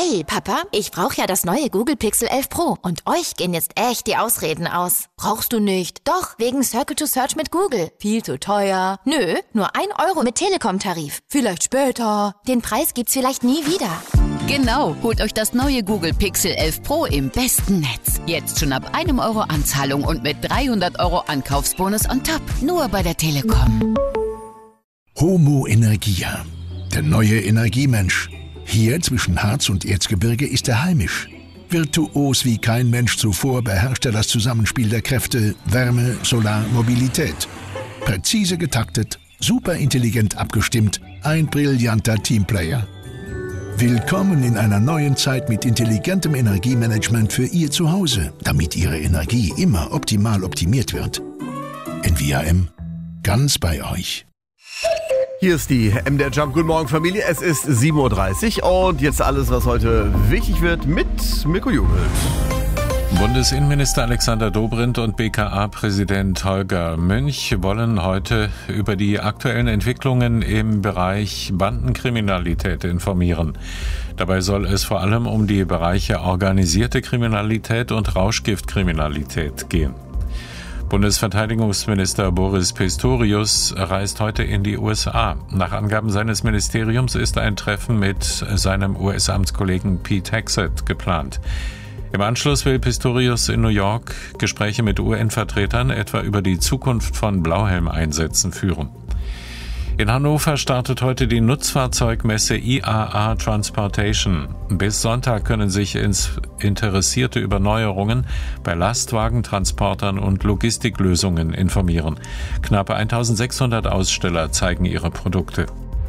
Hey Papa, ich brauche ja das neue Google Pixel 11 Pro und euch gehen jetzt echt die Ausreden aus. Brauchst du nicht? Doch, wegen Circle to Search mit Google. Viel zu teuer. Nö, nur 1 Euro mit Telekom-Tarif. Vielleicht später. Den Preis gibt's vielleicht nie wieder. Genau, holt euch das neue Google Pixel 11 Pro im besten Netz. Jetzt schon ab 1 Euro Anzahlung und mit 300 Euro Ankaufsbonus on top. Nur bei der Telekom. Homo Energia, der neue Energiemensch. Hier zwischen Harz und Erzgebirge ist er heimisch. Virtuos wie kein Mensch zuvor beherrscht er das Zusammenspiel der Kräfte Wärme, Solar, Mobilität. Präzise getaktet, superintelligent abgestimmt, ein brillanter Teamplayer. Willkommen in einer neuen Zeit mit intelligentem Energiemanagement für Ihr Zuhause, damit Ihre Energie immer optimal optimiert wird. NVIM, ganz bei euch. Hier ist die MDR Jump. Guten Morgen, Familie. Es ist 7.30 Uhr und jetzt alles, was heute wichtig wird mit Mirko Jubelt. Bundesinnenminister Alexander Dobrindt und BKA-Präsident Holger Münch wollen heute über die aktuellen Entwicklungen im Bereich Bandenkriminalität informieren. Dabei soll es vor allem um die Bereiche organisierte Kriminalität und Rauschgiftkriminalität gehen. Bundesverteidigungsminister Boris Pistorius reist heute in die USA. Nach Angaben seines Ministeriums ist ein Treffen mit seinem US-Amtskollegen Pete Hegseth geplant. Im Anschluss will Pistorius in New York Gespräche mit UN-Vertretern etwa über die Zukunft von Blauhelmeinsätzen führen. In Hannover startet heute die Nutzfahrzeugmesse IAA Transportation. Bis Sonntag können sich Interessierte über Neuerungen bei Lastwagen, Transportern und Logistiklösungen informieren. Knapp 1600 Aussteller zeigen ihre Produkte.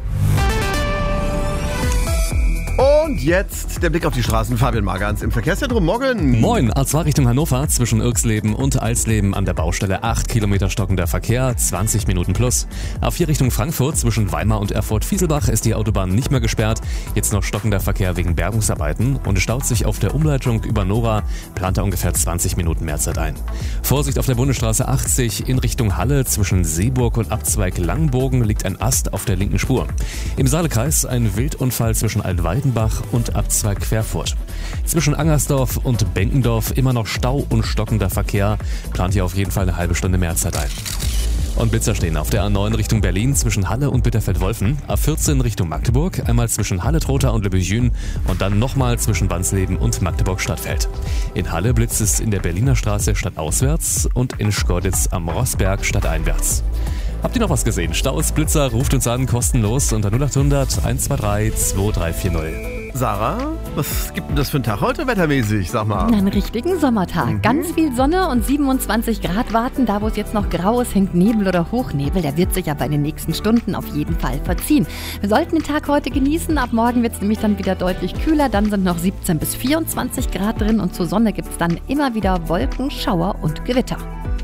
Und jetzt der Blick auf die Straßen. Fabian Margans im Verkehrszentrum. Morgen. Moin, A2 Richtung Hannover, zwischen Irxleben und Alsleben an der Baustelle 8 Kilometer stockender Verkehr, 20 Minuten plus. A4 Richtung Frankfurt, zwischen Weimar und Erfurt-Fieselbach ist die Autobahn nicht mehr gesperrt. Jetzt noch stockender Verkehr wegen Bergungsarbeiten und es staut sich auf der Umleitung über Nora, plant er ungefähr 20 Minuten Mehrzeit ein. Vorsicht auf der Bundesstraße 80 in Richtung Halle, zwischen Seeburg und Abzweig Langbogen liegt ein Ast auf der linken Spur. Im Saalekreis ein Wildunfall zwischen Altweidenbach und Abzweig Querfurt. Zwischen Angersdorf und Benkendorf immer noch Stau und stockender Verkehr. Plant hier auf jeden Fall eine halbe Stunde Mehrzeit ein. Und Blitzer stehen auf der A9 Richtung Berlin zwischen Halle und Bitterfeld-Wolfen, A14 Richtung Magdeburg, einmal zwischen Halle-Trotha und Le Bugün und dann nochmal zwischen Wansleben und Magdeburg-Stadtfeld. In Halle blitzt es in der Berliner Straße stadtauswärts und in Schkeuditz am Rossberg stadteinwärts. Habt ihr noch was gesehen? Staus, Blitzer, ruft uns an, kostenlos unter 0800 123 2340. Sarah, was gibt denn das für einen Tag heute wettermäßig, sag mal? Einen richtigen Sommertag. Ganz viel Sonne und 27 Grad warten. Da, wo es jetzt noch grau ist, hängt Nebel oder Hochnebel. Der wird sich aber in den nächsten Stunden auf jeden Fall verziehen. Wir sollten den Tag heute genießen. Ab morgen wird es nämlich dann wieder deutlich kühler. Dann sind noch 17 bis 24 Grad drin. Und zur Sonne gibt es dann immer wieder Wolken, Schauer und Gewitter.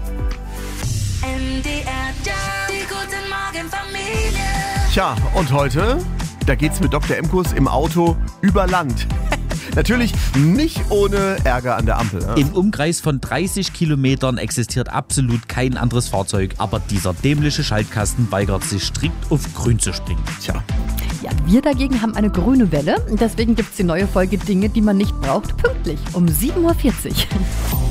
Tja, und heute, da geht's mit Dr. Emkus im Auto über Land. Natürlich nicht ohne Ärger an der Ampel. Im Umkreis von 30 Kilometern existiert absolut kein anderes Fahrzeug, aber dieser dämliche Schaltkasten weigert sich strikt auf grün zu springen. Tja. Ja, wir dagegen haben eine grüne Welle. Deswegen gibt es die neue Folge Dinge, die man nicht braucht, pünktlich um 7.40 Uhr.